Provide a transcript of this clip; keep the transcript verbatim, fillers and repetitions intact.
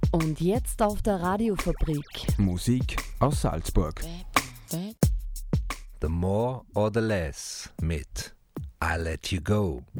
Und jetzt auf der Radiofabrik. Musik aus Salzburg. The More or the Less mit I Let You Go.